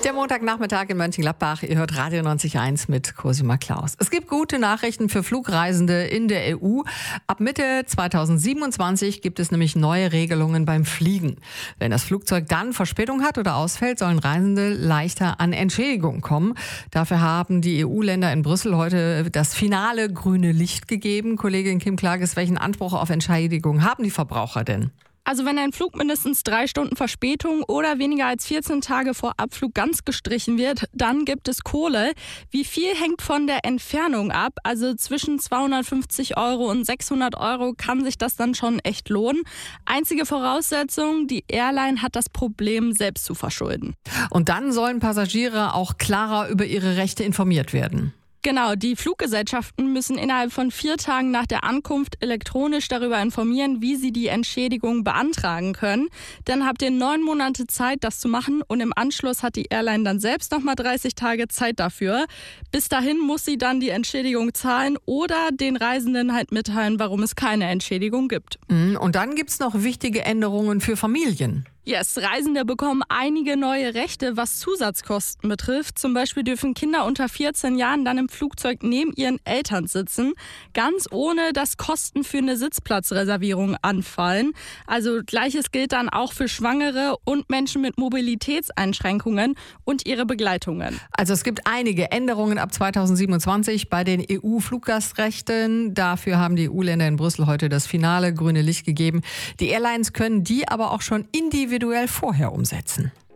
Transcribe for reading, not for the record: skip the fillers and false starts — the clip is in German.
Der Montagnachmittag in Mönchengladbach. Ihr hört Radio 90.1 mit Cosima Klaus. Es gibt gute Nachrichten für Flugreisende in der EU. Ab Mitte 2027 gibt es nämlich neue Regelungen beim Fliegen. Wenn das Flugzeug dann Verspätung hat oder ausfällt, sollen Reisende leichter an Entschädigung kommen. Dafür haben die EU-Länder in Brüssel heute das finale grüne Licht gegeben. Kollegin Kim Klages, welchen Anspruch auf Entschädigung haben die Verbraucher denn? Also wenn ein Flug mindestens 3 Stunden Verspätung oder weniger als 14 Tage vor Abflug ganz gestrichen wird, dann gibt es Kohle. Wie viel hängt von der Entfernung ab? Also zwischen 250 € und 600 € kann sich das dann schon echt lohnen. Einzige Voraussetzung, die Airline hat das Problem selbst zu verschulden. Und dann sollen Passagiere auch klarer über ihre Rechte informiert werden. Genau, die Fluggesellschaften müssen innerhalb von 4 Tagen nach der Ankunft elektronisch darüber informieren, wie sie die Entschädigung beantragen können. Dann habt ihr 9 Monate Zeit, das zu machen, und im Anschluss hat die Airline dann selbst nochmal 30 Tage Zeit dafür. Bis dahin muss sie dann die Entschädigung zahlen oder den Reisenden halt mitteilen, warum es keine Entschädigung gibt. Und dann gibt's noch wichtige Änderungen für Familien. Yes, Reisende bekommen einige neue Rechte, was Zusatzkosten betrifft. Zum Beispiel dürfen Kinder unter 14 Jahren dann im Flugzeug neben ihren Eltern sitzen, ganz ohne dass Kosten für eine Sitzplatzreservierung anfallen. Also Gleiches gilt dann auch für Schwangere und Menschen mit Mobilitätseinschränkungen und ihre Begleitungen. Also es gibt einige Änderungen ab 2027 bei den EU-Fluggastrechten. Dafür haben die EU-Länder in Brüssel heute das finale grüne Licht gegeben. Die Airlines können die aber auch schon individuell vorher umsetzen.